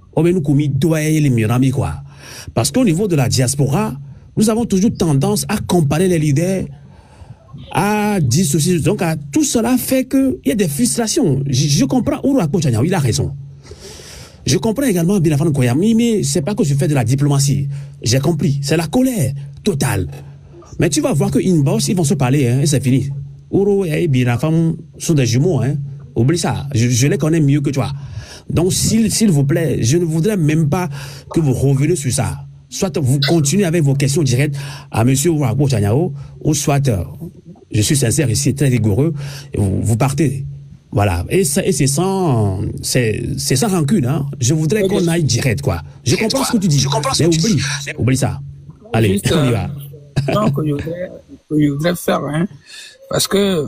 Parce qu'au niveau de la diaspora, nous avons toujours tendance à comparer les leaders, à dissocier. Donc, tout cela fait qu'il y a des frustrations. Je comprends Oro Akpo-Tchaniao, il a raison. Je comprends également Binafan Koyami, mais c'est pas que je fais de la diplomatie. J'ai compris. C'est la colère totale. Mais tu vas voir que inbox, ils vont se parler, hein, et c'est fini. Oro et Binafan sont des jumeaux, hein. Oublie ça. Je les connais mieux que toi. Donc, s'il vous plaît, je ne voudrais même pas que vous reveniez sur ça. Soit vous continuez avec vos questions directes à M. Oro Akpo-Tchaniao, ou soit, je suis sincère ici, très rigoureux, et vous partez. Voilà. Et c'est sans rancune, hein. Je voudrais qu'on aille direct, quoi. Je comprends ce que tu dis. Mais oublie ça. Allez, on y va. Que je voudrais faire, hein. Parce que,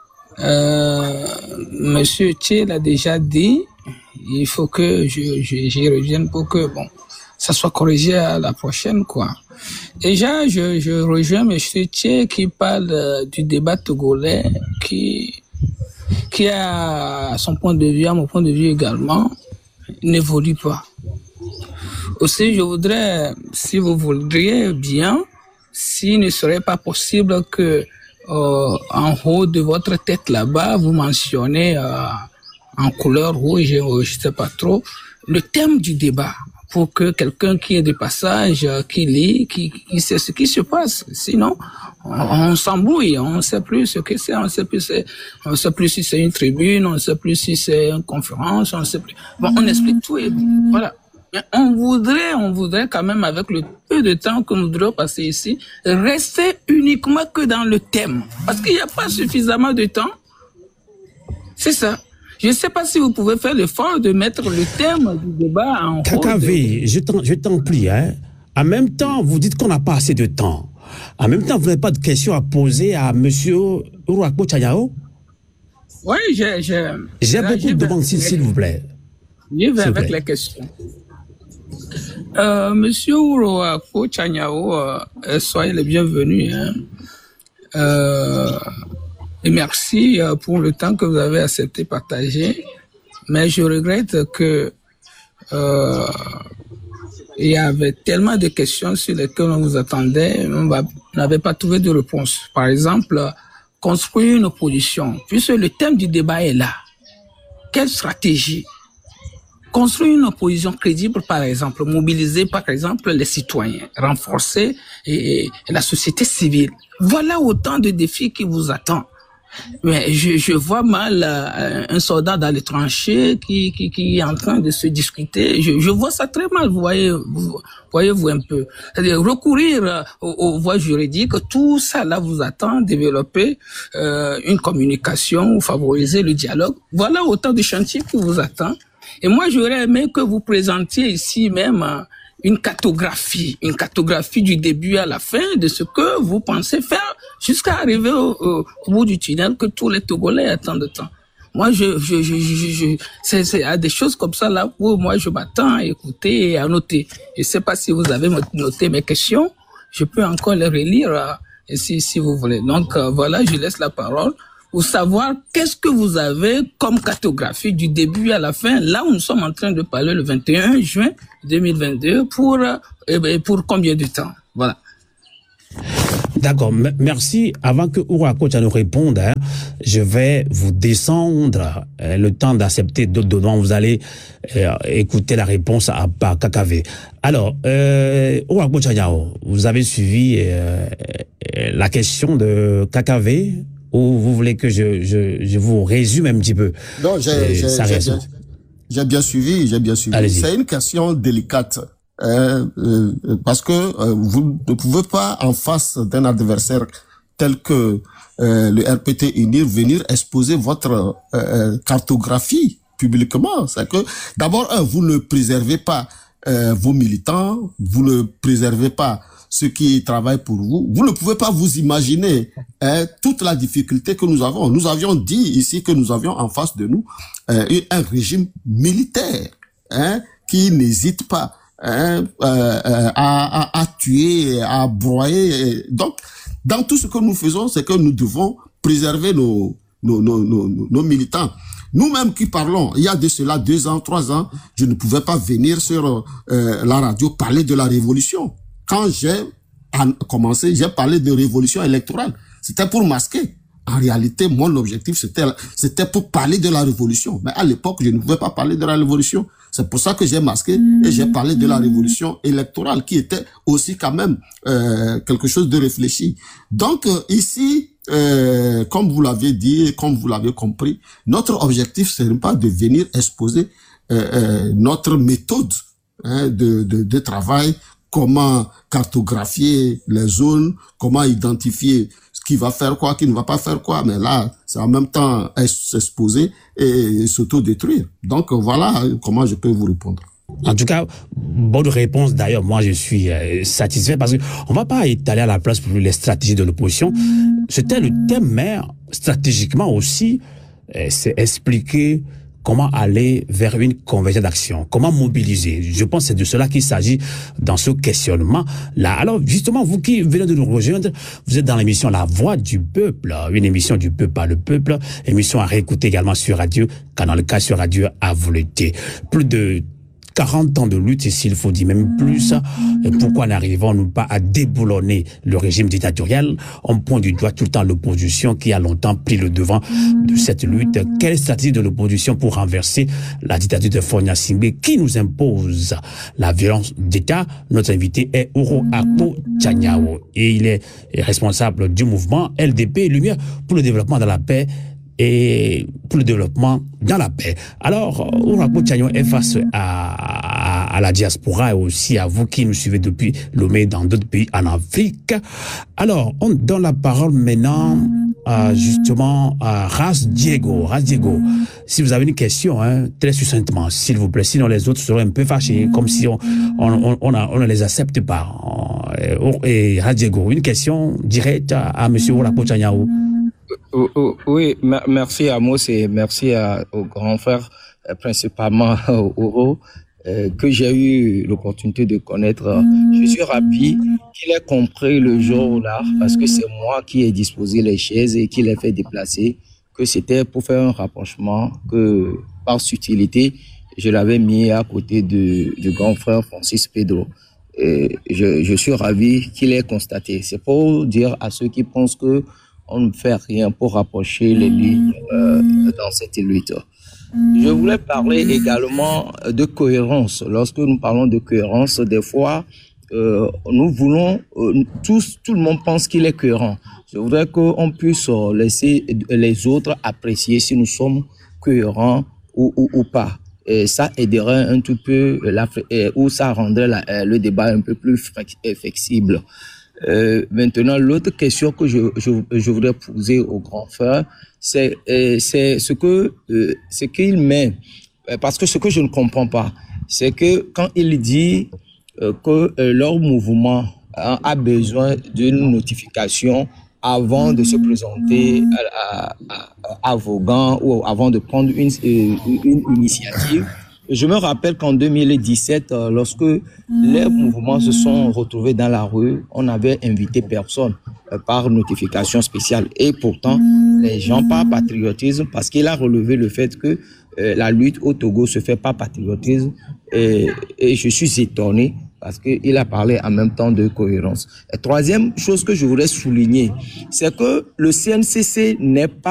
monsieur Thiel l'a déjà dit, il faut que j'y revienne pour que, ça soit corrigé à la prochaine, quoi. Déjà, je rejoins monsieur Thiel qui parle du débat togolais qui a son point de vue, à mon point de vue également, n'évolue pas. Aussi, je voudrais, si vous voudriez bien, s'il ne serait pas possible que en haut de votre tête là-bas, vous mentionnez en couleur rouge, je sais pas trop, le thème du débat, pour que quelqu'un qui est de passage, qui lit, qui sait ce qui se passe. Sinon, on s'embrouille, on ne sait plus ce que c'est, on ne sait plus si c'est une tribune, on ne sait plus si c'est une conférence, on ne sait plus. On explique tout et voilà. Mais on voudrait quand même, avec le peu de temps que nous devons passer ici, rester uniquement que dans le thème. Parce qu'il n'y a pas suffisamment de temps. C'est ça. Je ne sais pas si vous pouvez faire l'effort de mettre le thème du débat en haut. KKV, je t'en prie, hein. En même temps, vous dites qu'on n'a pas assez de temps. En même temps, vous n'avez pas de questions à poser à monsieur Oro Akpo-Tchaniao? Oui, j'ai beaucoup de demandes, s'il vous plaît. Je vais avec les questions. Monsieur Oro Akpo-Tchaniao, soyez le bienvenu, hein. Et merci pour le temps que vous avez accepté de partager. Mais je regrette que il y avait tellement de questions sur lesquelles on vous attendait, on n'avait pas trouvé de réponse. Par exemple, construire une opposition, puisque le thème du débat est là. Quelle stratégie? Construire une opposition crédible, par exemple, mobiliser, par exemple, les citoyens, renforcer et la société civile. Voilà autant de défis qui vous attendent. Mais je vois mal un soldat dans les tranchées qui est en train de se discuter. Je vois ça très mal, voyez-vous un peu. C'est-à-dire recourir aux voies juridiques, tout ça là vous attend, développer une communication, favoriser le dialogue. Voilà autant de chantiers qui vous attend. Et moi, j'aurais aimé que vous présentiez ici même une cartographie du début à la fin de ce que vous pensez faire jusqu'à arriver au bout du tunnel que tous les Togolais attendent tant. Moi, c'est à des choses comme ça là où moi je m'attends à écouter et à noter. Je sais pas si vous avez noté mes questions. Je peux encore les relire si vous voulez. Donc voilà, je laisse la parole pour savoir qu'est-ce que vous avez comme cartographie du début à la fin. Là où nous sommes en train de parler le 21 juin 2022 pour combien de temps? Voilà. D'accord, merci. Avant que Ourakocha nous réponde, je vais vous descendre le temps d'accepter d'autres données. Vous allez écouter la réponse à Kakave. Alors, Ourakocha, vous avez suivi la question de Kakave ou vous voulez que je vous résume un petit peu? Non, j'ai bien suivi. C'est une question délicate. Parce que vous ne pouvez pas en face d'un adversaire tel que le RPT UNIR venir exposer votre cartographie publiquement. C'est que d'abord vous ne préservez pas vos militants, vous ne préservez pas ceux qui travaillent pour vous. Vous ne pouvez pas vous imaginer toute la difficulté que nous avons. Nous avions dit ici que nous avions en face de nous un régime militaire qui n'hésite pas à tuer, à broyer. Donc, dans tout ce que nous faisons, c'est que nous devons préserver nos militants. Nous-mêmes qui parlons, il y a de cela 2 ans, 3 ans, je ne pouvais pas venir sur la radio parler de la révolution. Quand j'ai commencé, j'ai parlé de révolution électorale. C'était pour masquer. En réalité, mon objectif, c'était pour parler de la révolution. Mais à l'époque, je ne pouvais pas parler de la révolution. C'est pour ça que j'ai masqué et j'ai parlé de la révolution électorale qui était aussi quand même quelque chose de réfléchi. Donc ici, comme vous l'avez dit et comme vous l'avez compris, notre objectif, ce n'est pas de venir exposer notre méthode de travail, comment cartographier les zones, comment identifier qui va faire quoi, qui ne va pas faire quoi, mais là, c'est en même temps s'exposer et s'auto-détruire. Donc voilà comment je peux vous répondre. En tout cas, bonne réponse. D'ailleurs, moi, je suis satisfait parce qu'on va pas étaler à la place pour les stratégies de l'opposition. C'était le thème, mais stratégiquement aussi, c'est expliquer comment aller vers une convergence d'action, comment mobiliser. Je pense que c'est de cela qu'il s'agit dans ce questionnement-là. Alors, justement, vous qui venez de nous rejoindre, vous êtes dans l'émission La Voix du Peuple, une émission du peuple par le peuple, émission à réécouter également sur radio, Canal K sur radio à volonté. Plus de 40 ans de lutte, et s'il faut dire même plus, pourquoi n'arrivons-nous pas à déboulonner le régime dictatorial? On pointe du doigt tout le temps l'opposition qui a longtemps pris le devant de cette lutte. Quelle stratégie de l'opposition pour renverser la dictature de Faure Gnassingbé qui nous impose la violence d'État? Notre invité est Ourakocha Tchaniawo et il est responsable du mouvement LDP Lumière pour le développement dans la paix et pour le développement dans la paix. Alors, Ourakocha Tchaniawo est face à la diaspora et aussi à vous qui nous suivez depuis Lomé dans d'autres pays en Afrique. Alors, on donne la parole maintenant justement à Ras Diego. Ras Diego, si vous avez une question, très succinctement, s'il vous plaît, sinon les autres seraient un peu fâchés, comme si on ne les accepte pas. Et Ras Diego, une question directe à monsieur Ourakocha Tchaniawo. Oui, merci à Amos et merci au grand frère, principalement Oro, que j'ai eu l'opportunité de connaître. Je suis ravi qu'il ait compris le jour-là, parce que c'est moi qui ai disposé les chaises et qui les fait déplacer, que c'était pour faire un rapprochement, que par subtilité, je l'avais mis à côté du grand frère Francis Pedro. Et je suis ravi qu'il ait constaté. C'est pour dire à ceux qui pensent que on ne fait rien pour rapprocher les lignes dans cette lutte. Je voulais parler également de cohérence. Lorsque nous parlons de cohérence, des fois, nous voulons, tout le monde pense qu'il est cohérent. Je voudrais qu'on puisse laisser les autres apprécier si nous sommes cohérents ou pas. Et ça aiderait un tout peu, ou ça rendrait le débat un peu plus flexible. Maintenant, l'autre question que je voudrais poser au grand frère, c'est ce qu'il met parce que ce que je ne comprends pas, c'est que quand il dit que leur mouvement a besoin d'une notification avant de se présenter à Vaughan ou avant de prendre une initiative. Je me rappelle qu'en 2017, lorsque les mouvements se sont retrouvés dans la rue, on n'avait invité personne par notification spéciale. Et pourtant, les gens par patriotisme, parce qu'il a relevé le fait que la lutte au Togo se fait par patriotisme. Et je suis étonné parce qu'il a parlé en même temps de cohérence. Et troisième chose que je voudrais souligner, c'est que le CNCC n'est pas